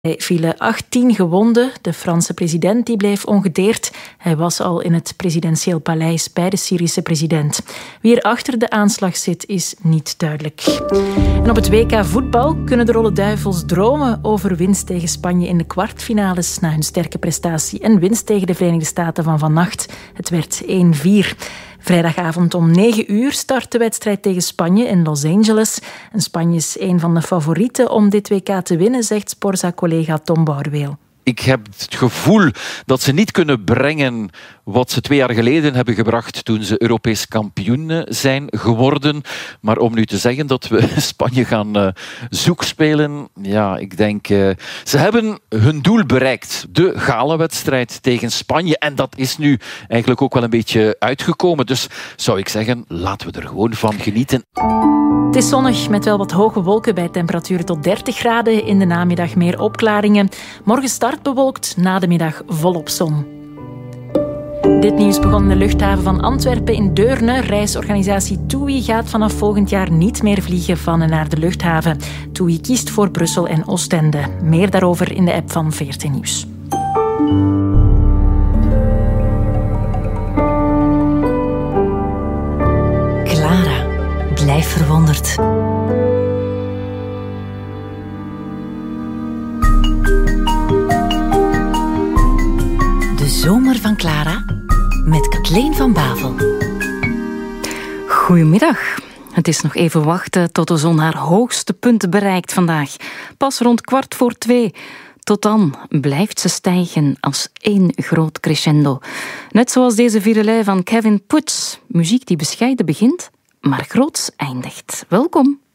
Er vielen 18 gewonden. De Franse president die bleef ongedeerd. Hij was al in het presidentieel paleis bij de Syrische president. Wie er achter de aanslag zit, is niet duidelijk. En op het WK voetbal kunnen de Rode Duivels dromen over winst tegen Spanje in de kwartfinales na hun sterke prestatie en winst tegen de Verenigde Staten van vannacht. Het werd 1-4. Vrijdagavond om 9 uur start de wedstrijd tegen Spanje in Los Angeles. En Spanje is een van de favorieten om dit WK te winnen, zegt Sporza-collega Tom Bouwerweel. Ik heb het gevoel dat ze niet kunnen brengen wat ze 2 jaar geleden hebben gebracht toen ze Europees kampioen zijn geworden. Maar om nu te zeggen dat we Spanje gaan zoekspelen, ja, ik denk... ze hebben hun doel bereikt. De galenwedstrijd tegen Spanje. En dat is nu eigenlijk ook wel een beetje uitgekomen. Dus zou ik zeggen, laten we er gewoon van genieten. Het is zonnig met wel wat hoge wolken bij temperaturen tot 30 graden. In de namiddag meer opklaringen. Morgen start bewolkt, na de middag volop zon. Dit nieuws begon in de luchthaven van Antwerpen in Deurne. Reisorganisatie TUI gaat vanaf volgend jaar niet meer vliegen van en naar de luchthaven. TUI kiest voor Brussel en Oostende. Meer daarover in de app van VRT Nieuws. Clara, blijf verwonderd. De zomer van Clara met Kathleen van Bavel. Goedemiddag. Het is nog even wachten tot de zon haar hoogste punt bereikt vandaag. Pas rond 1:15. Tot dan blijft ze stijgen als één groot crescendo. Net zoals deze virelei van Kevin Puts. Muziek die bescheiden begint, maar groots eindigt. Welkom.